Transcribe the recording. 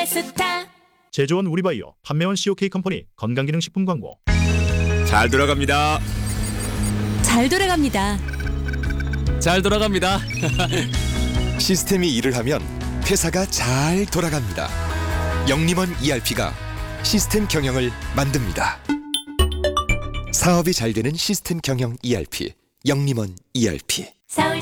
헬스타. 제조원 우리바이오, 판매원 COK 컴퍼니 건강기능식품 광고. 잘 돌아갑니다. 잘 돌아갑니다. 잘 돌아갑니다. 시스템이 일을 하면 회사가 잘 돌아갑니다. 영림원 ERP가 시스템 경영을 만듭니다. 사업이 잘 되는 시스템 경영 ERP, 영림원 ERP. 서울